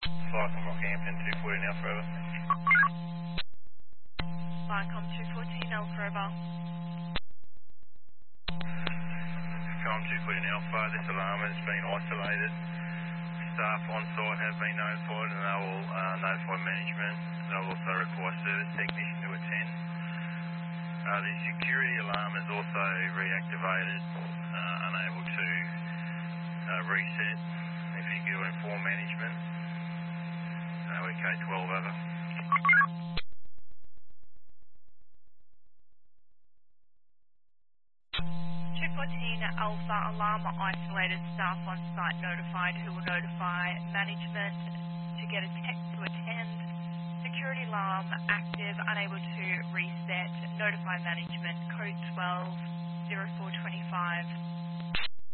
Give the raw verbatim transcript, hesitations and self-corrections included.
Flight from Rockhampton, two forty now forever. Viacom two fourteen Alpha over. Com two forty Alpha, this alarm has been isolated. Staff on site have been notified and they will uh, notify management. They'll also require service technician to attend. Uh, the security alarm is also reactivated, uh, unable to uh, reset. If you could inform management. Uh, we're K twelve over. two fourteen Alpha, alarm isolated, staff on site notified, who will notify management to get a tech to attend. Security alarm active, unable to reset, notify management, code twelve zero four twenty-five.